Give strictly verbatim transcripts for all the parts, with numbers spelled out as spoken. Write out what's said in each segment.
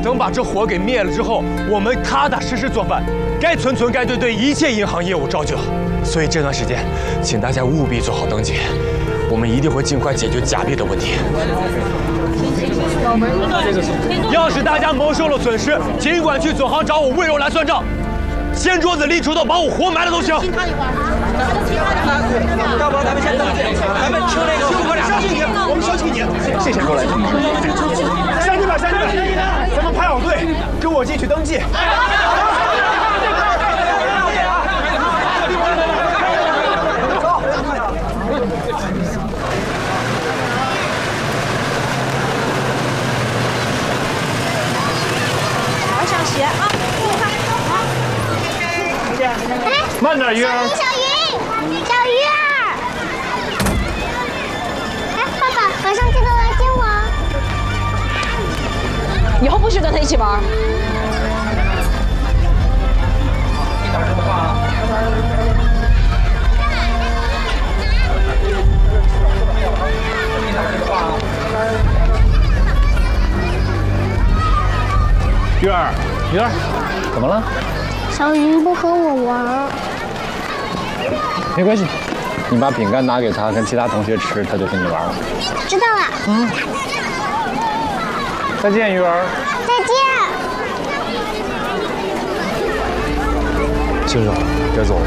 等把这火给灭了之后，我们踏踏实实做饭，该存存该兑兑，一切银行业务照旧。所以这段时间，请大家务必做好登记，我们一定会尽快解决假币的问题。要是大家蒙受了损失，尽管去总行找我魏柔来算账，掀桌子立锄头，把我活埋了都行。 要不咱们先登记，咱们请那个副科长，相信你，我们相信你。谢谢各位。乡亲们，乡亲们，咱们排好队，跟我进去登记。 学啊， 慢点，鱼儿。 小鱼，小鱼儿。哎，爸爸，晚上记得来接我。 以后不许跟他一起玩。 鱼儿。鱼儿，怎么了？ 小云不和我玩。 没关系，你把饼干拿给他，跟其他同学吃，他就跟你玩了。 知道了。 嗯。再见，鱼儿。 再见。 先生，该走了。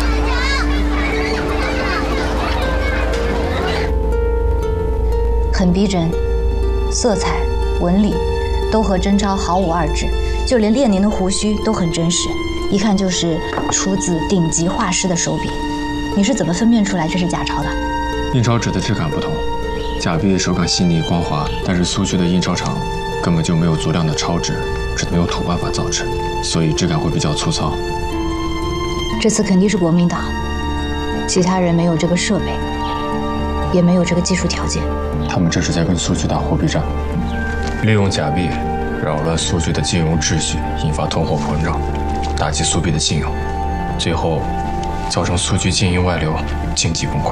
嗯。很逼真，色彩、纹理都和真钞毫无二致。就连列宁的胡须都很真实，一看就是出自顶级画师的手笔。你是怎么分辨出来这是假钞的？ 印钞纸的质感不同，假币手感细腻光滑，但是苏区的印钞厂根本就没有足量的钞纸，只能用土办法造纸，所以质感会比较粗糙。 这次肯定是国民党，其他人没有这个设备，也没有这个技术条件。 他们这是在跟苏区打货币战，利用假币扰乱苏区的金融秩序，引发通货膨胀，打击苏币的信用，最后造成苏区金银外流，经济崩溃。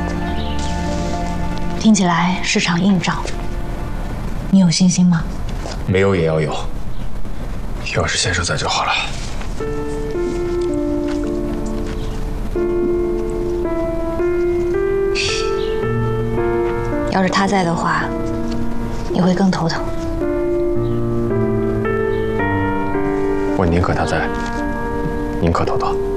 听起来是场硬仗，你有信心吗？ 没有也要有，要是先生在就好了。 要是他在的话，你会更头疼。 我宁可他在，宁可头疼。